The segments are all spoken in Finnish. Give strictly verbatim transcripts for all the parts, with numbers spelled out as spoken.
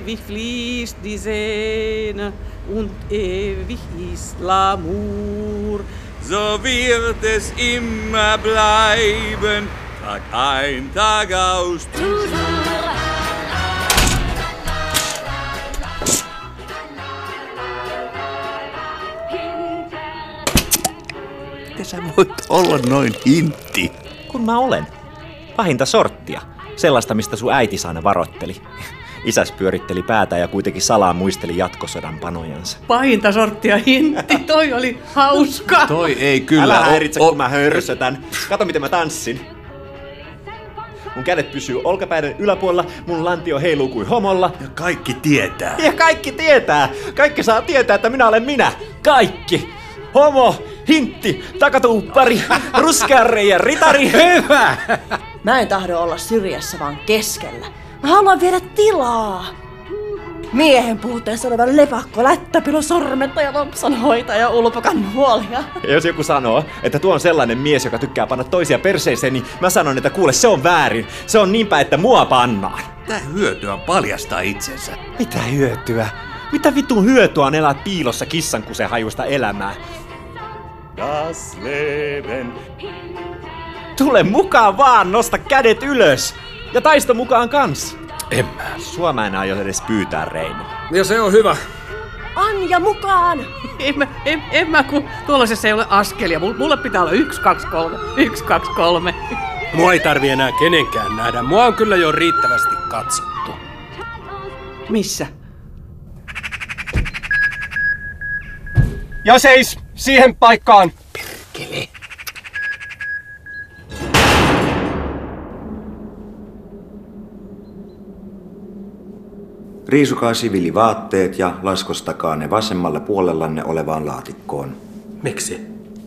ewig fließt die Sehne und ewig ist L'amour. So wird es immer bleiben, Tag ein, Tag aus. Miten sä voit olla noin hintti? Kun mä olen. Pahinta sorttia. Sellaista, mistä sun äiti aina varoitteli. Isäs pyöritteli päätä ja kuitenkin salaa muisteli jatkosodan panojansa. Pahinta sorttia hintti, toi oli hauska. Toi ei kyllä Älä oo- häiritse, oo- kun mä hörsötän. Kato, miten mä tanssin. Mun kädet pysyy olkapäiden yläpuolella, mun lantio heiluu kuin homolla. Ja kaikki tietää. Ja kaikki tietää. Kaikki saa tietää, että minä olen minä. Kaikki. Homo, hintti, takatuuppari, ruskeanreijän ritari. Hyvä! Mä en tahdo olla syrjässä, vaan keskellä. Mä haluan viedä tilaa. Miehen puutteessa olevan lepakko, lättäpilo, sormetta ja lompsanhoitaja ja ulpokan nuolia. Ja jos joku sanoo, että tuo on sellainen mies, joka tykkää panna toisia perseeseen, niin mä sanon, että kuule, se on väärin. Se on niinpä, että mua pannaan. Mitä hyötyä on paljastaa itsensä? Mitä hyötyä? Mitä vitun hyötyä on elää piilossa kissankusen hajusta elämää? Das Leben. Tule mukaan vaan, nosta kädet ylös. Ja taisto mukaan kans. En mä. Sua mä en aio edes pyytää, Reino. Ja se on hyvä. Anja mukaan! En mä, en, en mä kun tuollaisessa ei ole askelia. Mulle pitää olla yksi, kaksi, kolme. Yksi, kaksi, kolme. Mua ei tarvi enää kenenkään nähdä. Mua on kyllä jo riittävästi katsottu. Missä? Ja seis! Siihen paikkaan! Kele. Riisukaa siviilivaatteet ja laskostakaa ne vasemmalla puolellanne olevaan laatikkoon. Miksi?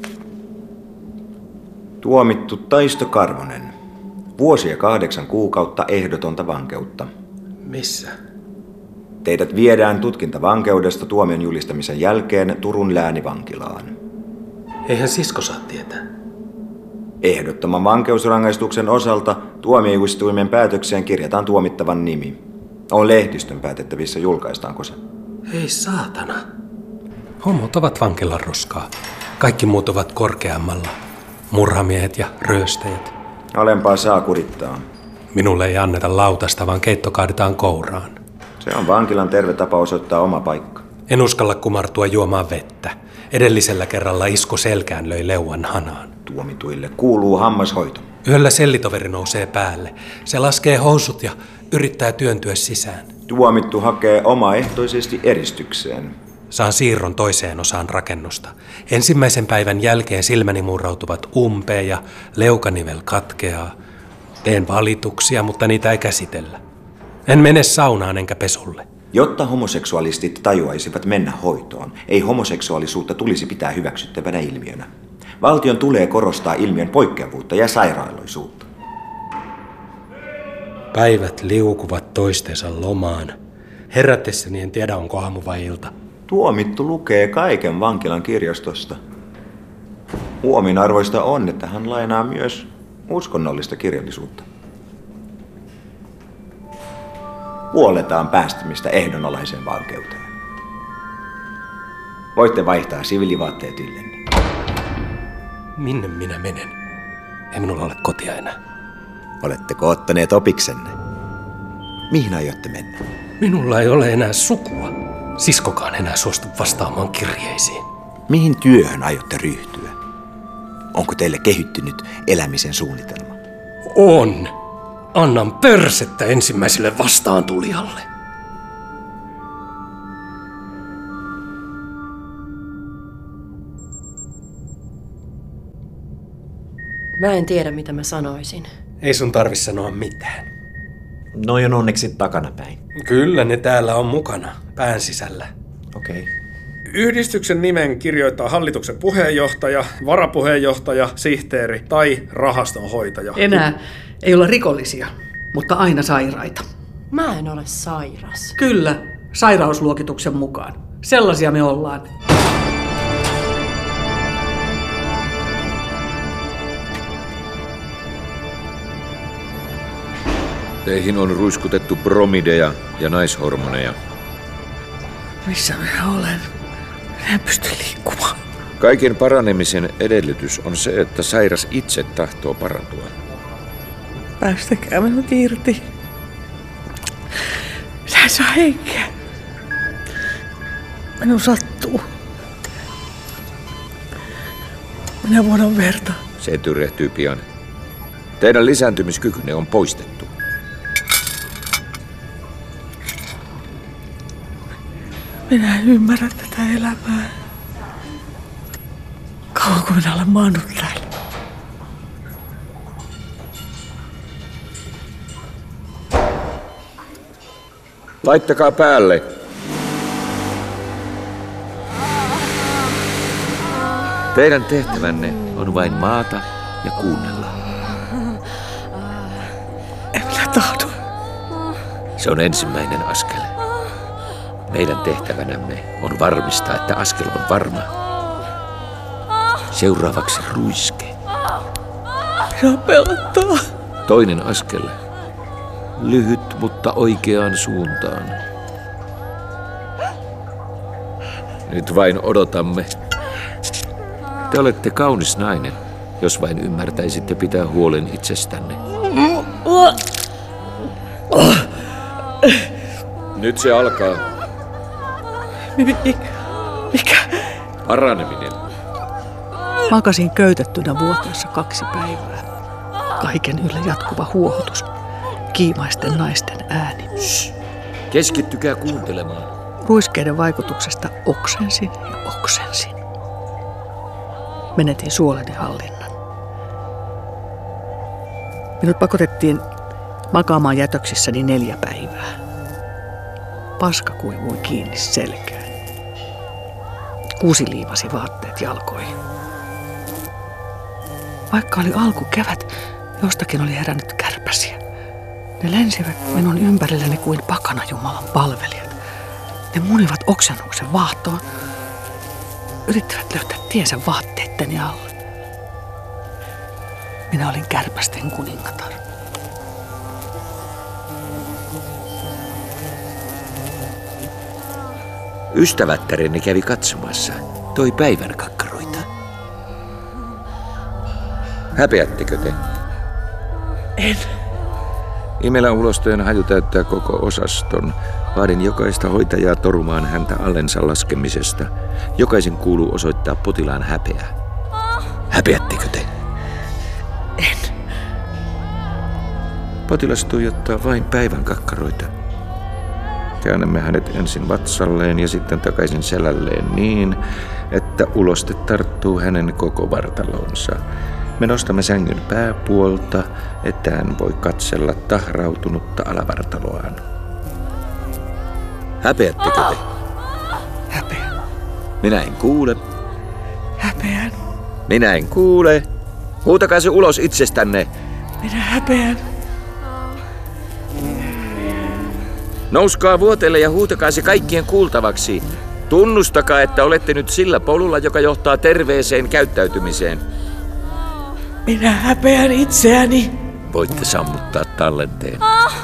Tuomittu Taisto Karvonen. Vuosi ja kahdeksan kuukautta ehdotonta vankeutta. Missä? Teidät viedään tutkintavankeudesta tuomion julistamisen jälkeen Turun läänivankilaan. Eihän sisko saa tietää. Ehdottoman vankeusrangaistuksen osalta tuomioistuimen päätökseen kirjataan tuomittavan nimi. On lehdistön päätettävissä, julkaistaanko se. Ei saatana. Homot ovat vankilan roskaa. Kaikki muut ovat korkeammalla. Murhamiehet ja ryöstäjät. Alempaa saa kurittaa. Minulle ei anneta lautasta, vaan keitto kaadetaan kouraan. Se on vankilan terve tapa osoittaa oma paikka. En uskalla kumartua juomaan vettä. Edellisellä kerralla isku selkään löi leuan hanaan. Tuomituille kuuluu hammashoito. Yöllä sellitoveri nousee päälle. Se laskee housut ja yrittää työntyä sisään. Tuomittu hakee omaehtoisesti eristykseen. Saan siirron toiseen osaan rakennusta. Ensimmäisen päivän jälkeen silmäni murrautuvat umpeen ja leukanivel katkeaa. Teen valituksia, mutta niitä ei käsitellä. En mene saunaan enkä pesulle. Jotta homoseksualistit tajuaisivat mennä hoitoon, ei homoseksuaalisuutta tulisi pitää hyväksyttävänä ilmiönä. Valtion tulee korostaa ilmiön poikkeavuutta ja sairaaloisuutta. Päivät liukuvat toistensa lomaan. Herätessäni en tiedä, onko aamu vai ilta. Tuomittu lukee kaiken vankilan kirjastosta. Huominarvoista on, että hän lainaa myös uskonnollista kirjallisuutta. Puoletaan päästämistä ehdonalaiseen vankeuteen. Voitte vaihtaa siviilivaatteet yllenne. Minne minä menen? Ei minulla ole kotia enää. Oletteko ottaneet opiksenne? Mihin aiotte mennä? Minulla ei ole enää sukua. Siskokaan enää suostu vastaamaan kirjeisiin. Mihin työhön aiotte ryhtyä? Onko teille kehittynyt elämisen suunnitelma? On. Annan persettä ensimmäiselle vastaantulijalle. Mä en tiedä, mitä mä sanoisin. Ei sun tarvi sanoa mitään. Noi on onneksi takanapäin. Kyllä ne täällä on mukana, pään sisällä. Okei. Okay. Yhdistyksen nimen kirjoittaa hallituksen puheenjohtaja, varapuheenjohtaja, sihteeri tai rahastonhoitaja. Enää ei olla rikollisia, mutta aina sairaita. Mä en ole sairas. Kyllä, sairausluokituksen mukaan. Sellaisia me ollaan. Teihin on ruiskutettu bromideja ja naishormoneja. Missä minä olen? Minä en pysty liikkumaan. Kaiken paranemisen edellytys on se, että sairas itse tahtoo parantua. Päästäkää minut irti. Minä en saa henkeä. Minun sattuu. Minä vuodan verta. Se tyrehtyy pian. Teidän lisääntymiskykynne on poistettu. Minä en ymmärrä tätä elämää. Kauanko minä olen maannut täällä? Laittakaa päälle. Teidän tehtävänne on vain maata ja kuunnella. En minä tahdo. Se on ensimmäinen askel. Meidän tehtävänämme on varmistaa, että askel on varma. Seuraavaksi ruiske. Minua pelottaa. Toinen askel. Lyhyt, mutta oikeaan suuntaan. Nyt vain odotamme. Te olette kaunis nainen, jos vain ymmärtäisitte pitää huolen itsestänne. Nyt se alkaa. Mikä? Paraneminen. Makasin köytettynä vuoteessa kaksi päivää. Kaiken yllä jatkuva huohotus. Kiimaisten naisten ääni. Keskittykää kuuntelemaan. Ruiskeiden vaikutuksesta oksensin ja oksensin. Menetin suoleni hallinnan. Minut pakotettiin makaamaan jätöksissäni neljä päivää. Paska kuivui kiinni selkään. Kuusi liimasi vaatteet jalkoihin. Vaikka oli alkukevät, jostakin oli herännyt kärpäsiä. Ne lensivät minun ympärilläni kuin pakana Jumalan palvelijat. Ne munivat oksennuksen vaahtoon. Yrittivät löytää tiensä vaatteitteni alle. Minä olin kärpästen kuningatar. Ystävättäreni kävi katsomassa. Toi päivän kakkaroita. Häpeättekö te? En. Imelän ulostojen haju täyttää koko osaston. Vaadin jokaista hoitajaa torumaan häntä allensa laskemisesta. Jokaisen kuuluu osoittaa potilaan häpeää. Häpeättekö te? En. Potilas tuijottaa vain päivän kakkaroita. Käännämme hänet ensin vatsalleen ja sitten takaisin selälleen niin, että uloste tarttuu hänen koko vartalonsa. Me nostamme sängyn pääpuolta, että hän voi katsella tahrautunutta alavartaloaan. Häpeättekö te? Häpeän. Minä en kuule. Häpeän. Minä en kuule. Huutakaa se ulos itsestänne. Minä häpeän. Nouskaa vuoteelle ja huutakaa se kaikkien kuultavaksi. Tunnustakaa, että olette nyt sillä polulla, joka johtaa terveeseen käyttäytymiseen. Minä häpeän itseäni. Voitte sammuttaa tallenteen.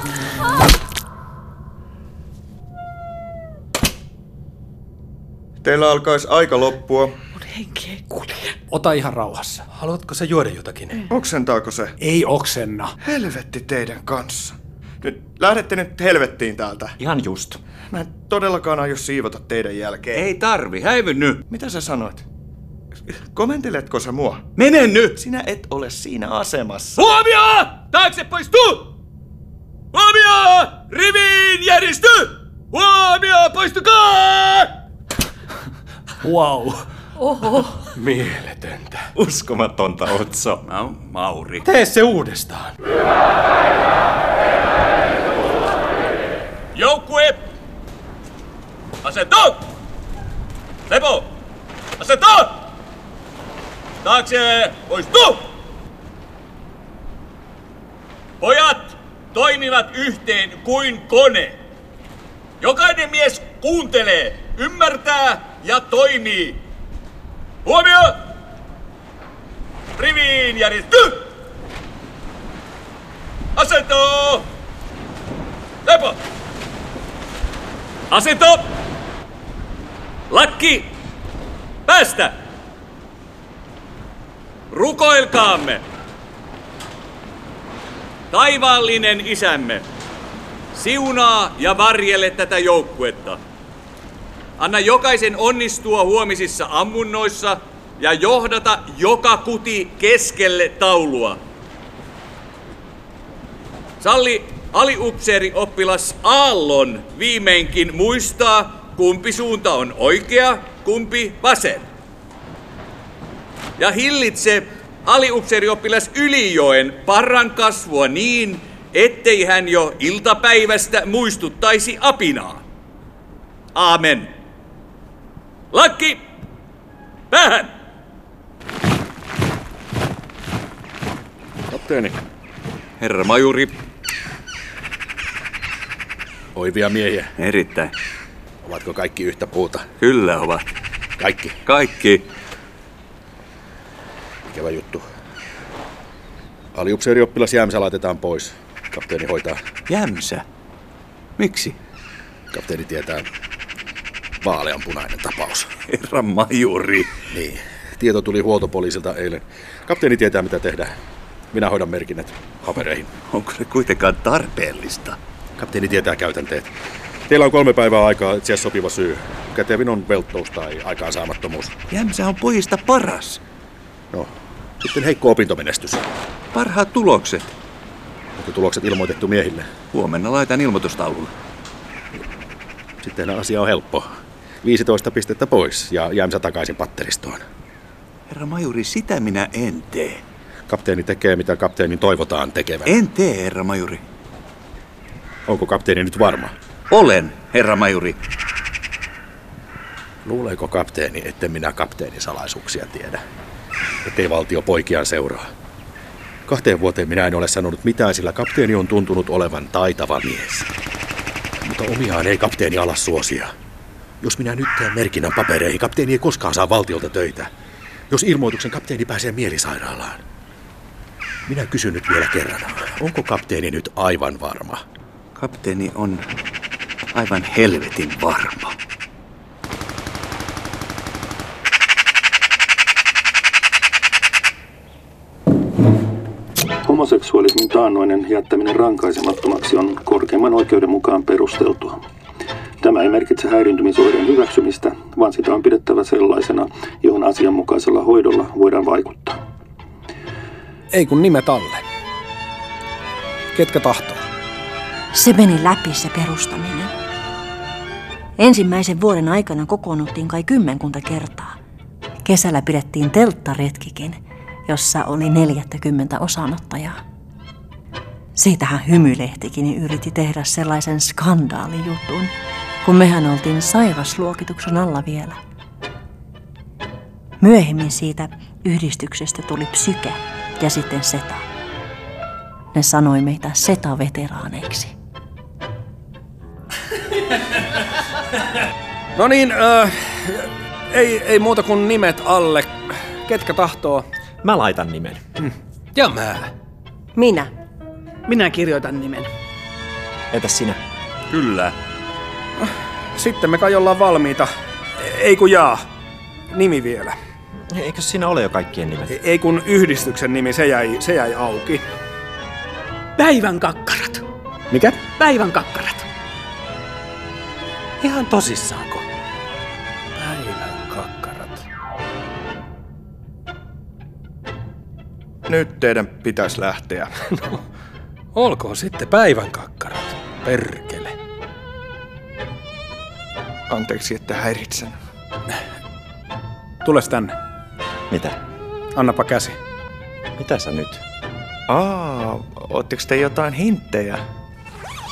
Teillä alkaisi aika loppua. Mun henki ei kulje. Ota ihan rauhassa. Haluatko sä juoda jotakin? Oksentaako se? Ei oksenna. Helvetti teidän kanssa. Nyt lähdette nyt helvettiin täältä. Ihan just. Mä en todellakaan aio siivota teidän jälkeen. Ei tarvi, häivy nyt. Mitä sä sanoit? Komenteletko sä mua? Mene nyt! Sinä et ole siinä asemassa. Huomio! Taakse poistu! Huomio! Riviin järjesty! Huomio! Poistukaa! Wow. Oho. Mieletöntä. Uskomatonta, Otso. Mä oon Mauri. Tee se uudestaan. Joukkue! Asettu! Lepo! Asettu! Taakse! Poistu! Pojat toimivat yhteen kuin kone. Jokainen mies kuuntelee, ymmärtää ja toimii. Huomio! Riviin järjesty! Asettu! Asento! Lakki! Päästä! Rukoilkaamme! Taivaallinen isämme, siunaa ja varjele tätä joukkuetta. Anna jokaisen onnistua huomisissa ammunnoissa ja johdata joka kuti keskelle taulua. Salli aliupseerioppilas Aallon viimeinkin muistaa, kumpi suunta on oikea, kumpi vasen. Ja hillitse aliupseerioppilas Ylijoen parran kasvua niin, ettei hän jo iltapäivästä muistuttaisi apinaa. Aamen. Lakki! Päähän! Kapteeni. Herra majuri. Oivia miehiä. Erittäin. Ovatko kaikki yhtä puuta? Kyllä ovat. Kaikki? Kaikki. Ikävä juttu. Aliupseerioppilas Jämsä laitetaan pois. Kapteeni hoitaa. Jämsä? Miksi? Kapteeni tietää. Vaaleanpunainen tapaus. Herra majuri. Niin. Tieto tuli huoltopoliisilta eilen. Kapteeni tietää mitä tehdään. Minä hoidan merkinnät papereihin. Onko se kuitenkaan tarpeellista? Kapteeni tietää käytänteet. Teillä on kolme päivää aikaa etsiä sopiva syy. Kätevin on velttous tai aikaansaamattomuus. Jämsä on pojista paras. No, sitten heikko opintomenestys. Parhaat tulokset. Onko tulokset ilmoitettu miehille? Huomenna laitan ilmoitustaululle. Sitten asia on helppo. viisitoista pistettä pois ja Jämsä takaisin patteristoon. Herra majuri, sitä minä en tee. Kapteeni tekee, mitä kapteenin toivotaan tekevän. En tee, herra majuri. Onko kapteeni nyt varma? Olen, herra majuri. Luuleeko kapteeni, etten minä kapteenin salaisuuksia tiedä? Ettei valtio poikiaan seuraa. Kahteen vuoteen minä en ole sanonut mitään, sillä kapteeni on tuntunut olevan taitava mies. Mutta omiaan ei kapteeni ala suosia. Jos minä nyt teen merkinnän papereihin, kapteeni ei koskaan saa valtiolta töitä. Jos ilmoituksen kapteeni pääsee mielisairaalaan. Minä kysyn nyt vielä kerran, onko kapteeni nyt aivan varma? Kapteeni on aivan helvetin varma. Homoseksuaalismin taannoinen jättäminen rankaisemattomaksi on korkeimman oikeuden mukaan perusteltua. Tämä ei merkitse häiriintymisuoiden hyväksymistä, vaan sitä on pidettävä sellaisena, johon asianmukaisella hoidolla voidaan vaikuttaa. Ei kun nimet alle. Ketkä tahtoo? Se meni läpi se perustaminen. Ensimmäisen vuoden aikana kokoonnuttiin kai kymmenkunta kertaa. Kesällä pidettiin telttaretkikin, jossa oli neljäkymmentä osanottajaa. Siitähän Hymylehtikin yritti tehdä sellaisen skandaalijutun, kun mehän oltiin sairasluokituksen alla vielä. Myöhemmin siitä yhdistyksestä tuli Psyke ja sitten Seta. Ne sanoi meitä Seta-veteraaneiksi. No niin, äh, ei, ei muuta kuin nimet alle. Ketkä tahtoo? Mä laitan nimen. Hmm. Ja mä. Minä. Minä kirjoitan nimen. Entäs sinä? Kyllä. Sitten me kai ollaan valmiita. Ei kun jaa. Nimi vielä. Eikö siinä ole jo kaikkien nimet? Ei kun yhdistyksen nimi, se jäi, se jäi auki. Päivän kakkarat. Mikä? Päivän kakkarat. Ihan tosissaanko? Päivän kakkarat. Nyt teidän pitäisi lähteä. No, olkoon sitten päivän kakkarat. Perkele. Anteeksi, että häiritsen. Tules tänne. Mitä? Annapa käsi. Mitä sä nyt? Aa, ootteko te jotain hinttejä?